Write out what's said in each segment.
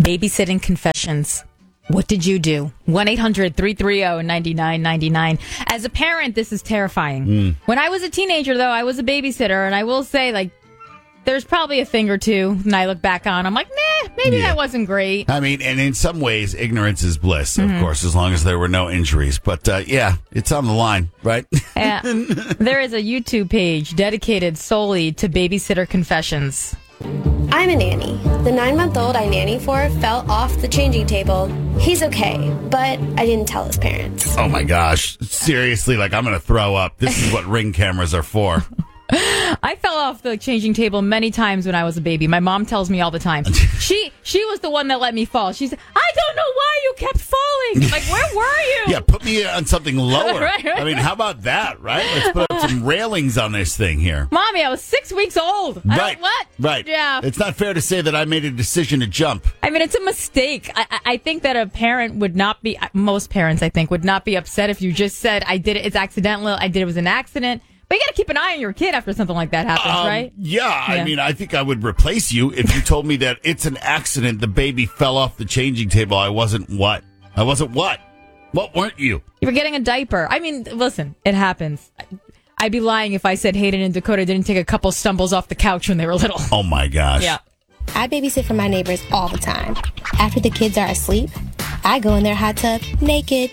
Babysitting confessions. What did you do? 1-800-330-9999. As a parent, this is terrifying. When I was a teenager, though, I was a babysitter, and I will say, there's probably a thing or two, and I look back on, I'm like, maybe that wasn't great. I mean, and in some ways, ignorance is bliss, of course, as long as there were no injuries. But, it's on the line, right? Yeah. There is a YouTube page dedicated solely to babysitter confessions. I'm a nanny. The 9-month-old I nanny for fell off the changing table. He's okay, but I didn't tell his parents. Oh, my gosh. Seriously, I'm going to throw up. This is what Ring cameras are for. I fell off the changing table many times when I was a baby. My mom tells me all the time. She was the one that let me fall. She said, I don't know why you kept falling. Where were you? Yeah, put me on something lower. Right. I mean, how about that, right? Let's put up some railings on this thing here. Mommy, I was 6 weeks old. Right. What? Right. Yeah. It's not fair to say that I made a decision to jump. I mean, it's a mistake. I think that a parent would not be, most parents, I think, would not be upset if you just said, I did it, it's accidental, I did it was an accident. But you got to keep an eye on your kid after something like that happens, right? Yeah, I mean, I think I would replace you if you told me that it's an accident. The baby fell off the changing table. I wasn't what? What weren't you? You were getting a diaper. I mean, listen, it happens. I'd be lying if I said Hayden and Dakota didn't take a couple stumbles off the couch when they were little. Oh, my gosh. Yeah. I babysit for my neighbors all the time. After the kids are asleep, I go in their hot tub naked.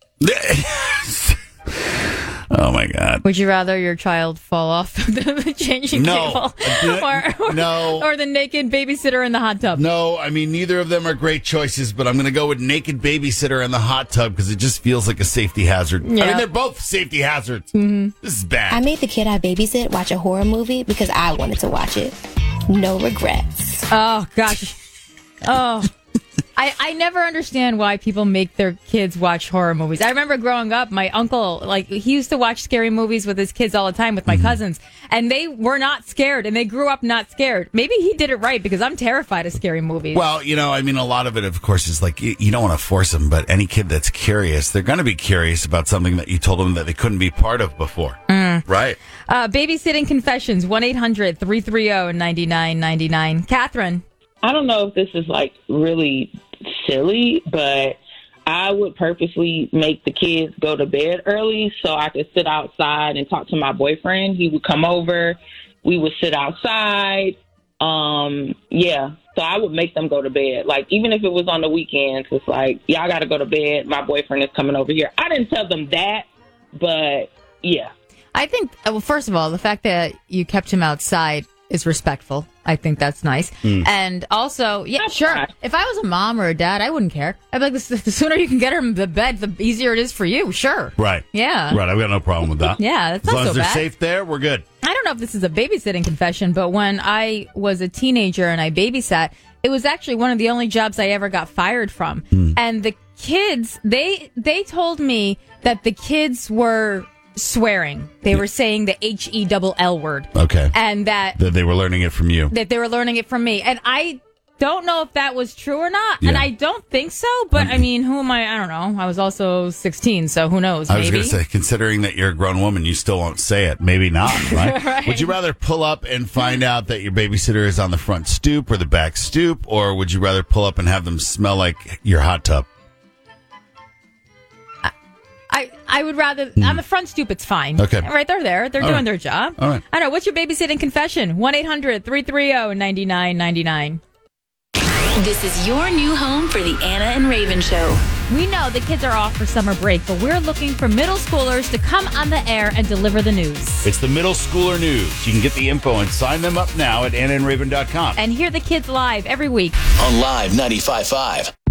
Oh, my God. Would you rather your child fall off the changing table? Or the naked babysitter in the hot tub? No, I mean, neither of them are great choices, but I'm going to go with naked babysitter in the hot tub because it just feels like a safety hazard. Yeah. I mean, they're both safety hazards. Mm-hmm. This is bad. I made the kid I babysit watch a horror movie because I wanted to watch it. No regrets. Oh, gosh. Oh. I never understand why people make their kids watch horror movies. I remember growing up, my uncle, he used to watch scary movies with his kids all the time with my cousins, and they were not scared, and they grew up not scared. Maybe he did it right, because I'm terrified of scary movies. Well, I mean, a lot of it, of course, is you don't want to force them, but any kid that's curious, they're going to be curious about something that you told them that they couldn't be part of before. Right. Babysitting confessions, 1-800-330-9999. Catherine. I don't know if this is really silly, but I would purposely make the kids go to bed early so I could sit outside and talk to my boyfriend. He would come over. We would sit outside. So I would make them go to bed. Even if it was on the weekends, it's y'all got to go to bed. My boyfriend is coming over here. I didn't tell them that, but yeah. I think, first of all, the fact that you kept him outside is respectful. I think that's nice. And also, sure. If I was a mom or a dad, I wouldn't care. I'd be like, the sooner you can get him to bed, the easier it is for you. Sure. Right. Yeah. Right. I've got no problem with that. Yeah. That's as not long so as they're bad. safe there, we're good. I don't know if this is a babysitting confession, but when I was a teenager and I babysat, it was actually one of the only jobs I ever got fired from. And the kids, they told me that the kids were swearing. They were saying the HELL word. Okay. And that they were learning it from you. That they were learning it from me. And I don't know if that was true or not. Yeah. And I don't think so. But I mean, who am I? I don't know. I was also 16, so who knows? I was going to say, considering that you're a grown woman, you still won't say it. Maybe not, right? Right. Would you rather pull up and find out that your babysitter is on the front stoop or the back stoop? Or would you rather pull up and have them smell like your hot tub? I would rather, on the front stoop, it's fine. Okay. Right, they're there. They're doing their job. All right. I don't know. What's your babysitting confession? 1-800-330-9999. This is your new home for the Anna and Raven Show. We know the kids are off for summer break, but we're looking for middle schoolers to come on the air and deliver the news. It's the Middle Schooler News. You can get the info and sign them up now at AnnaandRaven.com. And hear the kids live every week. On Live 95.5.